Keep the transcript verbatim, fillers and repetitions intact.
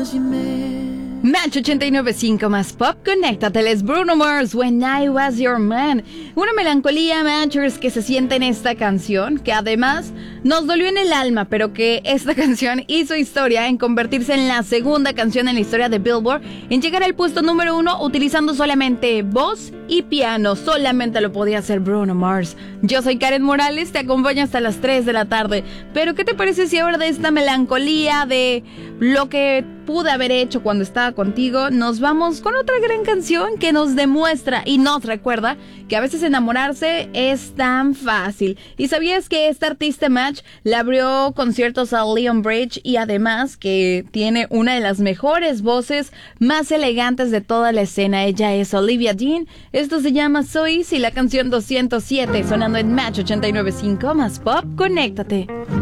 Match ochenta y nueve punto cinco más pop, conéctateles. Bruno Mars, When I Was Your Man. Una melancolía, Matchers, que se siente en esta canción, que además nos dolió en el alma, pero que esta canción hizo historia en convertirse en la segunda canción en la historia de Billboard en llegar al puesto número uno utilizando solamente voz y piano. Solamente lo podía hacer Bruno Mars. Yo soy Karen Morales, te acompaño hasta las tres de la tarde. Pero ¿qué te parece si ahora de esta melancolía, de lo que pude haber hecho cuando estaba contigo, nos vamos con otra gran canción que nos demuestra y nos recuerda que a veces enamorarse es tan fácil? ¿Y sabías que esta artista Match le abrió conciertos a Leon Bridge y además que tiene una de las mejores voces más elegantes de toda la escena? Ella es Olivia Dean. Esto se llama So Easy, la canción doscientos siete, sonando en Match ochenta y nueve punto cinco más pop. Conéctate.